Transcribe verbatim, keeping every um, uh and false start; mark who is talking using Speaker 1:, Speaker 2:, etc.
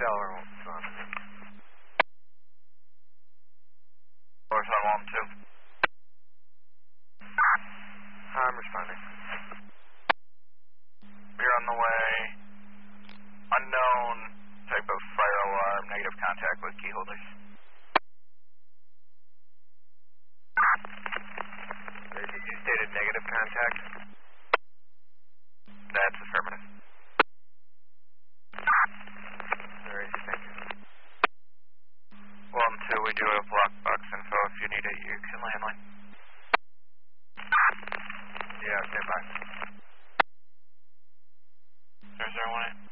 Speaker 1: Delaware won't respond.
Speaker 2: Four seven one two.
Speaker 1: I'm responding.
Speaker 2: We're on the way. Unknown type of fire alarm, negative contact with key holders.
Speaker 1: You stated negative contact?
Speaker 2: That's affirmative.
Speaker 1: Alright, thank you.
Speaker 2: One, two, we do have block box info. If you need it, you can landline.
Speaker 1: Yeah, stand by.
Speaker 2: Zero zero one eight.